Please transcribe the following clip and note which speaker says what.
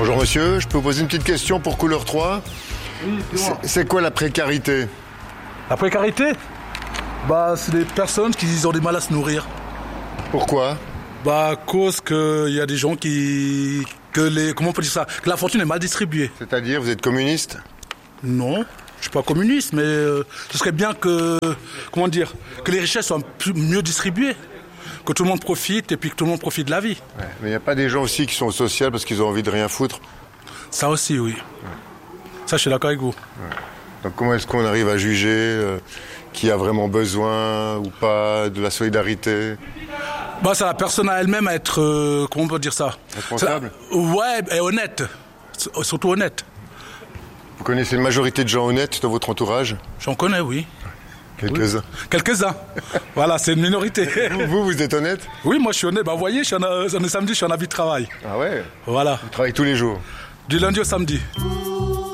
Speaker 1: Bonjour monsieur, je peux vous poser une petite question pour couleur 3 ?
Speaker 2: Oui,
Speaker 1: C'est quoi la précarité ?
Speaker 2: La précarité, c'est des personnes qui ont du mal à se nourrir.
Speaker 1: Pourquoi ?
Speaker 2: À cause qu'il y a des gens comment on peut dire ça, que la fortune est mal distribuée.
Speaker 1: C'est-à-dire, vous êtes communiste ?
Speaker 2: Non, je suis pas communiste, mais ce serait bien que les richesses soient mieux distribuées, que tout le monde profite et puis que tout le monde profite de la vie.
Speaker 1: Ouais, mais il n'y a pas des gens aussi qui sont sociaux parce qu'ils ont envie de rien foutre ?
Speaker 2: Ça aussi, oui. Ça, je suis d'accord avec vous.
Speaker 1: Ouais. Donc comment est-ce qu'on arrive à juger qui a vraiment besoin ou pas de la solidarité ?
Speaker 2: C'est la personne à elle-même à être, comment on peut dire ça ?
Speaker 1: Responsable ?
Speaker 2: Ouais, et honnête. Surtout honnête.
Speaker 1: Vous connaissez une majorité de gens honnêtes dans votre entourage ?
Speaker 2: J'en connais, oui.
Speaker 1: Quelques-uns.
Speaker 2: Oui. Quelques-uns. Voilà, c'est une minorité.
Speaker 1: Vous êtes honnête ?
Speaker 2: Oui, moi je suis honnête. Vous voyez, on est samedi, je suis en habit de travail.
Speaker 1: Ah ouais ?
Speaker 2: Voilà.
Speaker 1: Vous travaillez tous les jours ?
Speaker 2: Du lundi au samedi.